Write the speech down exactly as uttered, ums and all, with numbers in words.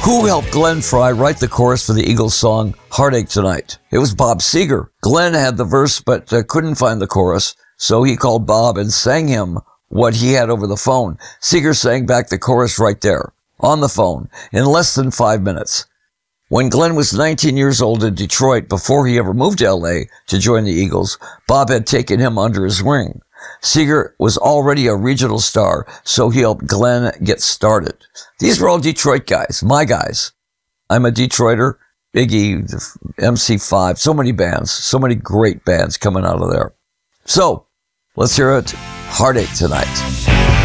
Who helped Glenn Frey write the chorus for the Eagles song Heartache Tonight? It was Bob Seger. Glenn had the verse but uh, couldn't find the chorus, so he called Bob and sang him what he had over the phone. Seger sang back the chorus right there, on the phone, in less than five minutes. When Glenn was nineteen years old in Detroit, before he ever moved to L A to join the Eagles, Bob had taken him under his wing. Seger was already a regional star, so he helped Glenn get started. These were all Detroit guys, my guys. I'm a Detroiter, Biggie, M C five, so many bands, so many great bands coming out of there. So, let's hear it, Heartache Tonight.